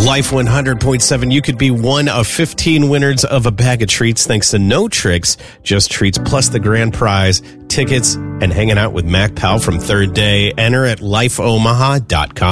Life 100.7, you could be one of 15 winners of a bag of treats thanks to no tricks, just treats plus the grand prize, tickets, and hanging out with Mac Powell from Third Day. Enter at lifeomaha.com.